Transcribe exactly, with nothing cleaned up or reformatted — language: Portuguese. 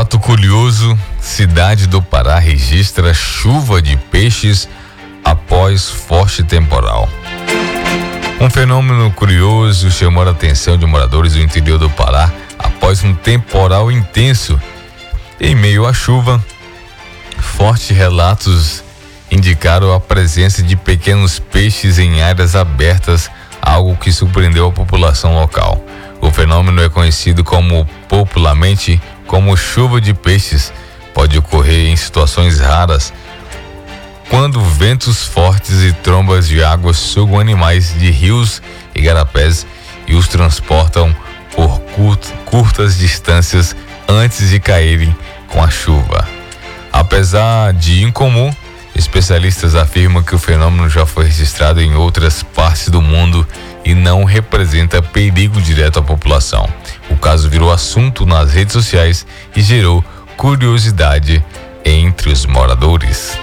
Fato curioso: cidade do Pará registra chuva de peixes após forte temporal. Um fenômeno curioso chamou a atenção de moradores do interior do Pará após um temporal intenso. Em meio à chuva, fortes relatos indicaram a presença de pequenos peixes em áreas abertas, algo que surpreendeu a população local. O fenômeno é conhecido como popularmente como chuva de peixes. Pode ocorrer em situações raras, quando ventos fortes e trombas de água sugam animais de rios e garapés e os transportam por curtas distâncias antes de caírem com a chuva. Apesar de incomum, especialistas afirmam que o fenômeno já foi registrado em outras partes do mundo e não representa perigo direto à população. O caso virou assunto nas redes sociais e gerou curiosidade entre os moradores.